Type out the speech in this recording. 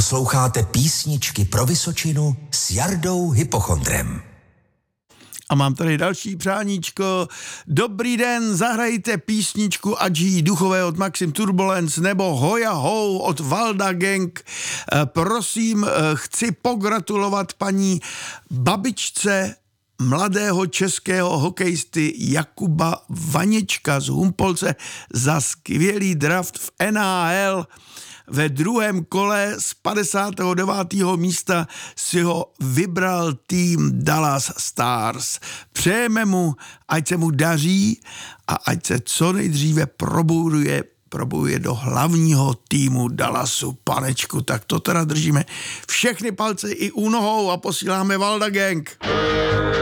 Posloucháte Písničky pro Vysočinu s Jardou Hypochondrem. A mám tady další přáníčko. Dobrý den, zahrajte písničku Adží Duchové od Maxim Turbulence nebo Hoja Ho od Valda Gang. Prosím, chci pogratulovat paní babičce mladého českého hokejisty Jakuba Vaněčka z Humpolce za skvělý draft v NHL. Ve druhém kole z 59. místa si ho vybral tým Dallas Stars. Přejeme mu, ať se mu daří a ať se co nejdříve probuje do hlavního týmu Dallasu. Panečku, tak to teda držíme všechny palce i u nohou a posíláme Valda Gang.